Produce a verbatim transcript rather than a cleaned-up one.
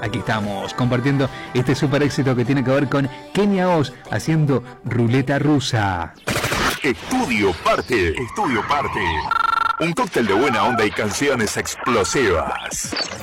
aquí estamos compartiendo este super éxito que tiene que ver con Kenia Oz haciendo Ruleta Rusa. Estudio Parte. Estudio Parte. Un cóctel de buena onda y canciones explosivas.